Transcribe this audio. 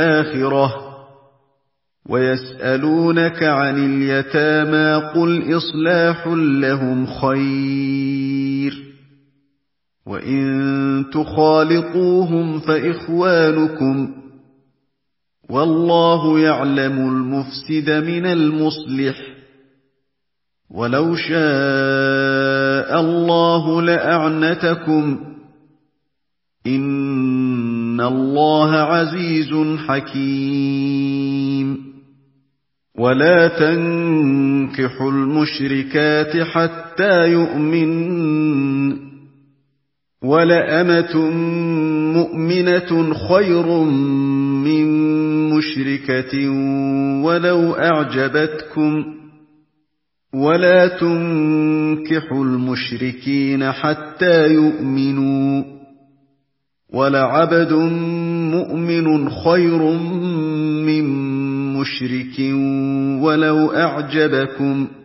الآخرة ويسألونك عن اليتامى قل إصلاح لهم خير وإن تخالطوهم فإخوانكم والله يعلم المفسد من المصلح ولو شاء الله لأعنتكم إن الله عزيز حكيم ولا تنكحوا المشركات حتى يؤمنن ولأمة مؤمنة خير من مشركة ولو أعجبتكم ولا تنكحوا المشركين حتى يؤمنوا ولعبد مؤمن خير من مشرك ولو أعجبكم